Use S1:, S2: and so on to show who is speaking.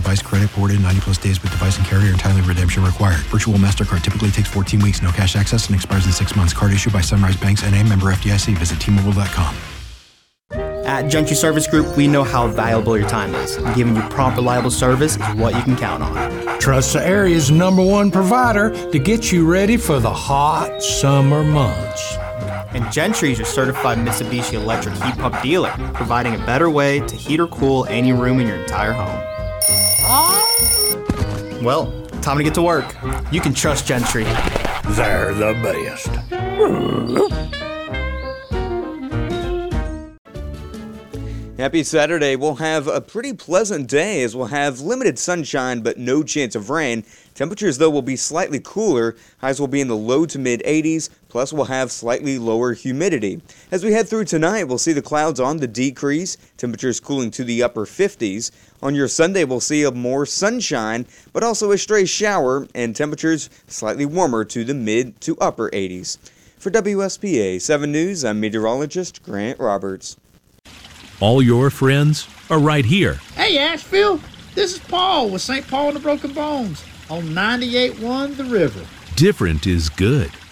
S1: device credit ported 90 plus days with device and carrier and timely redemption required. Virtual MasterCard typically takes 14 weeks. No cash access and expires in 6 months. Card issued by Sunrise Banks N.A. member FDIC. Visit T-Mobile.com.
S2: At Gentry Service Group, we know how valuable your time is. Giving you prompt, reliable service is what you can count on.
S3: Trust the area's #1 provider to get you ready for the hot summer months.
S2: And Gentry is your certified Mitsubishi electric heat pump dealer, providing a better way to heat or cool any room in your entire home. Well, time to get to work. You can trust Gentry.
S3: They're the best.
S4: Happy Saturday. We'll have a pretty pleasant day as we'll have limited sunshine but no chance of rain. Temperatures, though, will be slightly cooler. Highs will be in the low to mid 80s, plus we'll have slightly lower humidity. As we head through tonight, we'll see the clouds on the decrease, temperatures cooling to the upper 50s. On your Sunday, we'll see a more sunshine, but also a stray shower, and temperatures slightly warmer to the mid to upper 80s. For WSPA 7 News, I'm meteorologist Grant Roberts.
S5: All your friends are right here.
S6: Hey, Asheville, this is Paul with St. Paul and the Broken Bones on 98.1 The River.
S5: Different is good.